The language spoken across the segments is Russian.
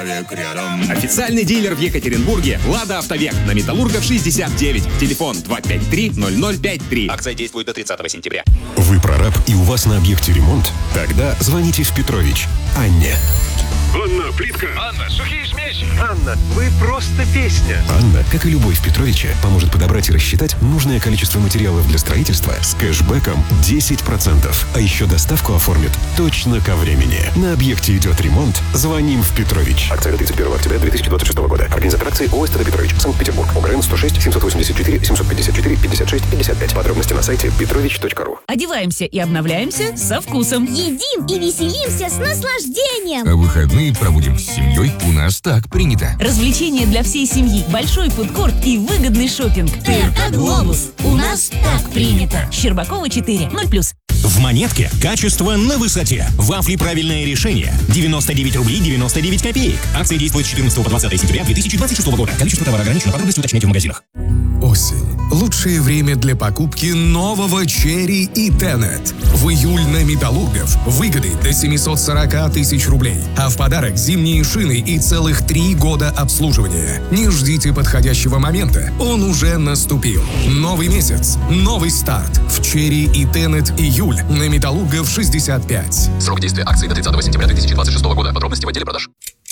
Официальный дилер в Екатеринбурге «Лада Автовек» на Металлургов 69. Телефон 253-0053. Акция действует до 30 сентября. Вы прораб и у вас на объекте ремонт? Тогда звоните в Петрович Анне. Анна, плитка. Анна, сухие смеси. Анна, вы просто песня. Анна, как и любой в Петровиче, поможет подобрать и рассчитать нужное количество материалов для строительства с кэшбэком 10%. А еще доставку оформит точно ко времени. На объекте идет ремонт, звоним в Петрович. Акция до 31 октября 2026 года. Организатор акции ООО «СТД Петрович», Санкт-Петербург. УГРН 106 784 754 56 55. Подробности на сайте petrovich.ru. Одеваемся и обновляемся со вкусом. Едим и веселимся с наслаждением. А выходные проводим с семьей. У нас так принято. Развлечения для всей семьи, большой фудкорт и выгодный шопинг. ТРК «Глобус». У нас так принято. Щербакова 4, 0+. В «Монетке» качество на высоте. Вафли «Правильное решение». 99 рублей 99 копеек. Акция действует с 14 по 20 сентября 2026 года. Количество товара ограничено. Подробности уточняйте в магазинах. Осень. Лучшее время для покупки нового Черри и Тенет. В июль на Металлургов выгоды до 740 тысяч рублей. А в подарок зимние шины и целых 3 года обслуживания. Не ждите подходящего момента. Он уже наступил. Новый месяц. Новый старт. В Черри и Тенет июль на Металлургов 65. Срок действия акции до 30 сентября 2026 года. Подробности в отделе продаж.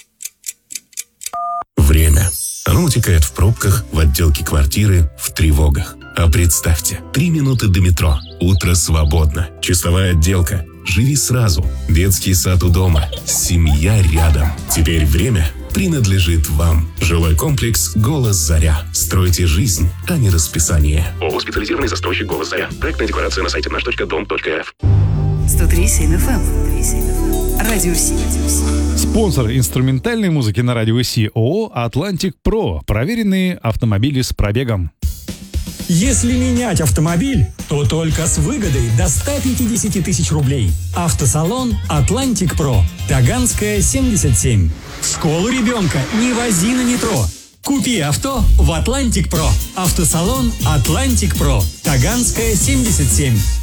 Время. Оно утекает в пробках, в отделке квартиры, в тревогах. А представьте, 3 минуты до метро. Утро свободно. Чистовая отделка. Живи сразу. Детский сад у дома. Семья рядом. Теперь время принадлежит вам. Жилой комплекс «Голос Заря». Стройте жизнь, а не расписание. ООО «Специализированный застройщик «Голос Заря». Проектная декларация на сайте наш.дом.рф. 103.7 FM. Радио Си. Спонсор инструментальной музыки на радио Си ООО «Атлантик Про». Проверенные автомобили с пробегом. Если менять автомобиль, то только с выгодой до 150 тысяч рублей. Автосалон «Атлантик Про». Таганская, 77. В школу ребенка не вози на метро. Купи авто в «Атлантик Про». Автосалон «Атлантик Про». Таганская, 77.